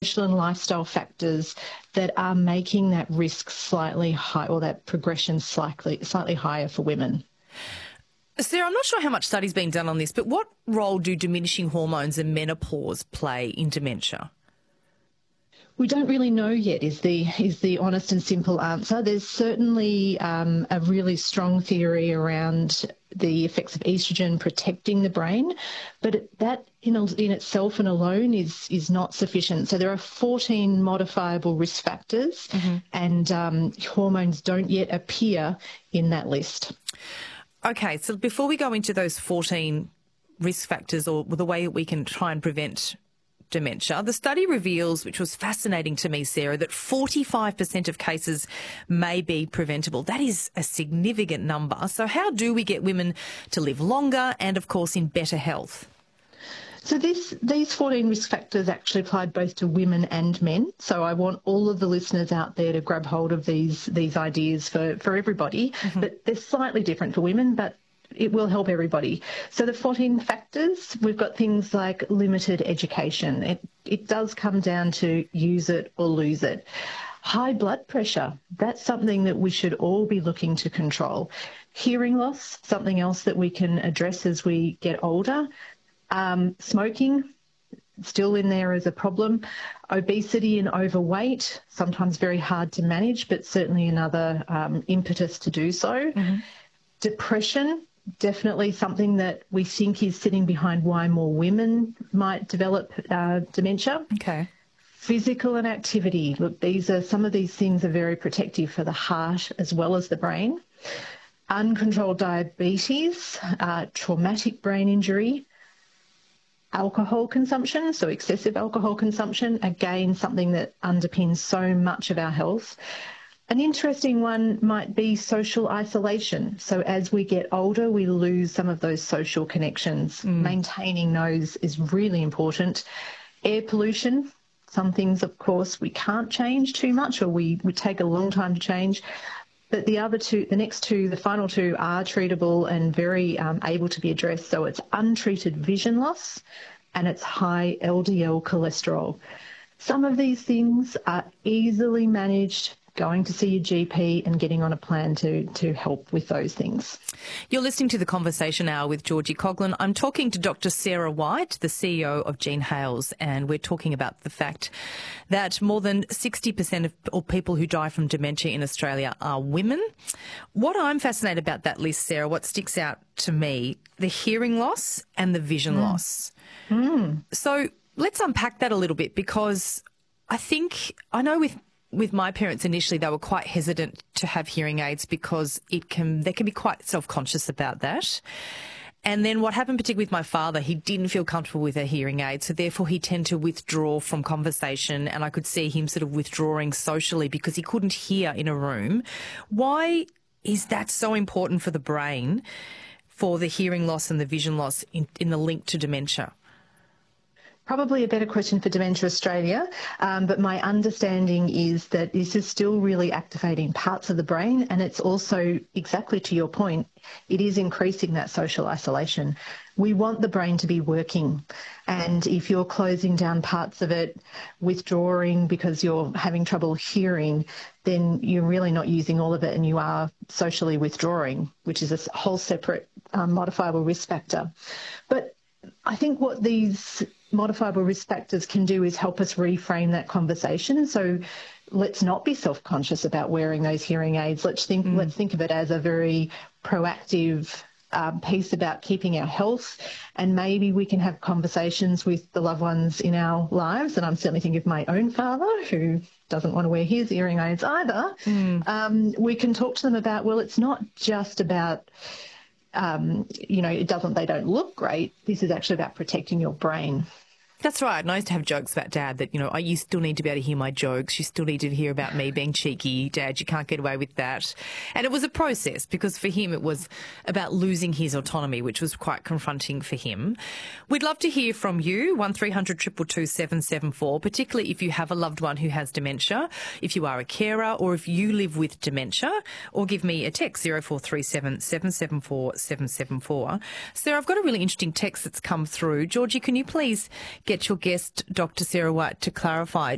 and lifestyle factors that are making that risk slightly high, or that progression slightly higher for women. Sarah, I'm not sure how much study's been done on this, but what role do diminishing hormones and menopause play in dementia? We don't really know yet is the honest and simple answer. There's certainly a really strong theory around the effects of estrogen protecting the brain, but that in itself and alone is not sufficient. So there are 14 modifiable risk factors, and hormones don't yet appear in that list. Okay, so before we go into those 14 risk factors or the way that we can try and prevent dementia, the study reveals, which was fascinating to me, Sarah, that 45% of cases may be preventable. That is a significant number. So how do we get women to live longer and, of course, in better health? So these 14 risk factors actually applied both to women and men. So I want all of the listeners out there to grab hold of these ideas for everybody. But they're slightly different for women, but it will help everybody. So the 14 factors, we've got things like limited education. It does come down to use it or lose it. High blood pressure, that's something that we should all be looking to control. Hearing loss, something else that we can address as we get older. Smoking, still in there as a problem. Obesity and overweight, sometimes very hard to manage, but certainly another impetus to do so. Depression, definitely something that we think is sitting behind why more women might develop dementia. Okay. Physical inactivity. Look, some of these things are very protective for the heart as well as the brain. Uncontrolled diabetes, traumatic brain injury, alcohol consumption, so excessive alcohol consumption, again, something that underpins so much of our health. An interesting one might be social isolation. So as we get older, we lose some of those social connections. Maintaining those is really important. Air pollution, some things, of course, we can't change too much, or we take a long time to change. But the final two are treatable and very able to be addressed. So it's untreated vision loss and it's high LDL cholesterol. Some of these things are easily managed, going to see your GP and getting on a plan to help with those things. You're listening to The Conversation Hour with Georgie Coughlin. I'm talking to Dr. Sarah White, the CEO of Gene Hales, and we're talking about the fact that more than 60% of people who die from dementia in Australia are women. What I'm fascinated about that list, Sarah, what sticks out to me, the hearing loss and the vision loss. So let's unpack that a little bit, because I know with my parents initially, they were quite hesitant to have hearing aids because they can be quite self-conscious about that. And then what happened, particularly with my father, he didn't feel comfortable with a hearing aid, so therefore he tended to withdraw from conversation, and I could see him sort of withdrawing socially because he couldn't hear in a room. Why is that so important for the brain, for the hearing loss and the vision loss in the link to dementia? Probably a better question for Dementia Australia, but my understanding is that this is still really activating parts of the brain, and it's also, exactly to your point, it is increasing that social isolation. We want the brain to be working, and if you're closing down parts of it, withdrawing because you're having trouble hearing, then you're really not using all of it and you are socially withdrawing, which is a whole separate modifiable risk factor. But I think what these modifiable risk factors can do is help us reframe that conversation. So let's not be self-conscious about wearing those hearing aids. Let's think of it as a very proactive piece about keeping our health, and maybe we can have conversations with the loved ones in our lives. And I'm certainly thinking of my own father, who doesn't want to wear his hearing aids either. We can talk to them about, well, it's not just about they don't look great. This is actually about protecting your brain. That's right. And I used to have jokes about Dad that, you still need to be able to hear my jokes. You still need to hear about me being cheeky. Dad, you can't get away with that. And it was a process, because for him it was about losing his autonomy, which was quite confronting for him. We'd love to hear from you, 1300 222 774, particularly if you have a loved one who has dementia, if you are a carer, or if you live with dementia, or give me a text, 0437 774 774. Sarah, I've got a really interesting text that's come through. Georgie, can you please get your guest, Dr. Sarah White, to clarify?